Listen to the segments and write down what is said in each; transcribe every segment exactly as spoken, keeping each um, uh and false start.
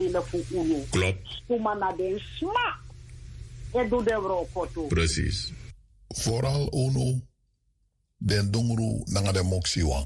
delen voor uno. Klopt. Stuma na den sma. Het doet de rokoto. Precies. Vooral uno den dongru nanga de moxiwang.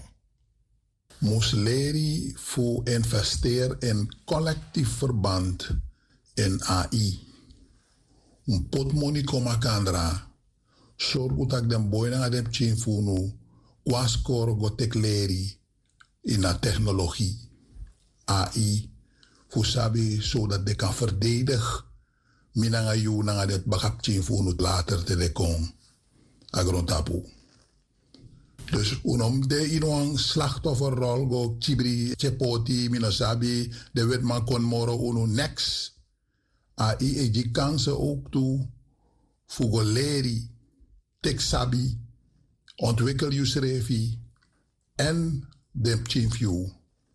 Musleri voor investeer in collectief verband in A I. Un potmoni koma kandra. Zorg utak den boy nanga dem chin funu. Kwaskor go tekleri in de technologie. A I. Voor sabi zodat de kan verdedigen. Minanga yu nanga det bakap chin funu later te de kong. Agrontapu. Dus unom de inuang slachtofferrol go chibri chepoti minasabi de wetman kon moro unu next. A I e die kansen ook toe voor leri, teksabi, ontwikkel je en de chinfju.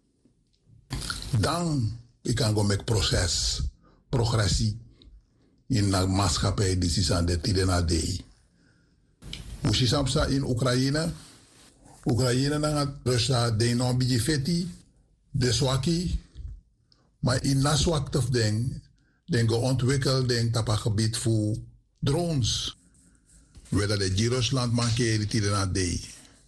Dan ik kan go met proces, progressie in de maatschappij die is aan de tidena dei. Hoe is in Oekraïne? Oekraïne na Rusland de non bijfeti de swaki, maar in na swaktof ding den geontwikkeld ding tapa gebied voor drones. We dat de Rusland mankeren die na de.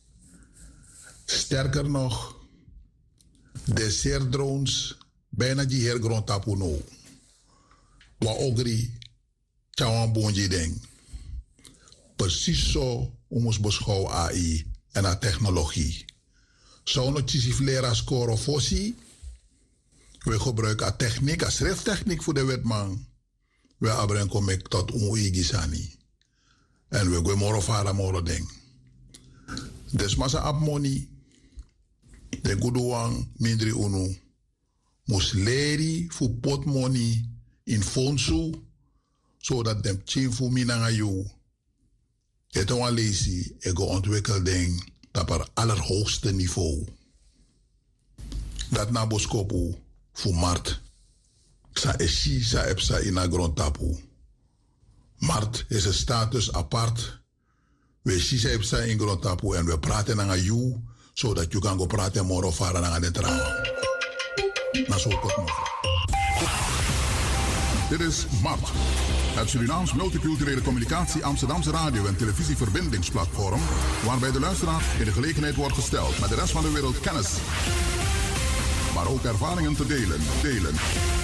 Sterker nog, de zeer drones bijna die her grond tapu no. Wa ogri chawan bonji ding. Precies zo ons beschouwen A I en a technologie. Zo nog tjisief lera score fossi. We gebruiken a techniek, a schrifttechniek voor de wetman. We abrengen mek tot umuigisani. En we gaan moro fara moro ding. Dus massa abmoni. De guduang mindri unu. Musleri fu potmoni in fondsu. Zodat dem chinfu minanga yu. Het is lazy, ik ga ontwikkeld ding op het allerhoogste niveau. Dat na boskopu voor Mart. Sa eshi sa epsa in a grondtapu. Mart is een status apart. We shi sa epsa in grondtapu en we praten naar you, zodat je kan go praten moro fara naar de trauma. Na zo kot nog. Dit is Mart. Het Surinaams multiculturele communicatie Amsterdamse radio- en televisieverbindingsplatform, waarbij de luisteraar in de gelegenheid wordt gesteld met de rest van de wereld kennis, maar ook ervaringen te delen. delen.